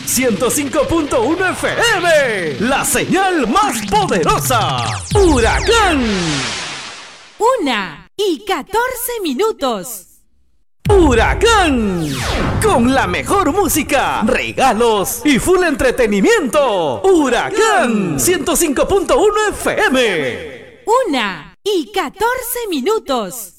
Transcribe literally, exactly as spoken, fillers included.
ciento cinco punto uno F M, la señal más poderosa. Huracán. Una y catorce minutos. Huracán, con la mejor música, regalos y full entretenimiento. Huracán ciento cinco punto uno F M. Una y catorce minutos.